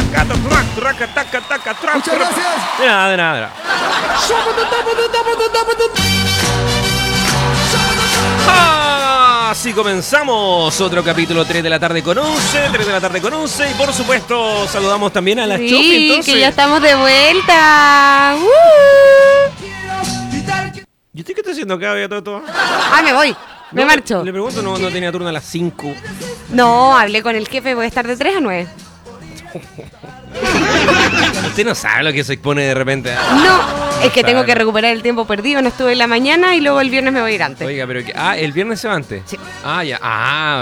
Muchas gracias. De nada. Así comenzamos otro capítulo 3 de la tarde con 11, y por supuesto saludamos también a la Chofi, Sí, entonces. que ya estamos de vuelta. ¿Y usted qué está haciendo acá, todo? Ah, me voy. Me marcho. Le pregunto, no tenía turno a las 5. No, hablé con el jefe, voy a estar de 3 a 9. Usted no sabe lo que se expone de repente. No, es que tengo que recuperar el tiempo perdido. No estuve en la mañana y luego el viernes me voy a ir antes. Oiga, pero el viernes se va antes. Sí. Ah, ya.